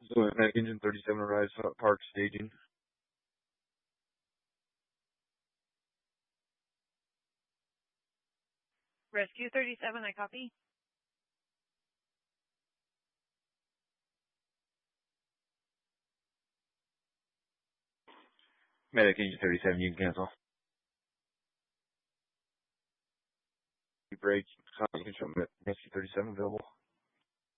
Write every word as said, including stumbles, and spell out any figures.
So Medic Engine thirty-seven arrives at Park staging. Rescue thirty-seven, I copy. Medic Engine thirty-seven, you can cancel. Break. You can show Rescue thirty-seven available.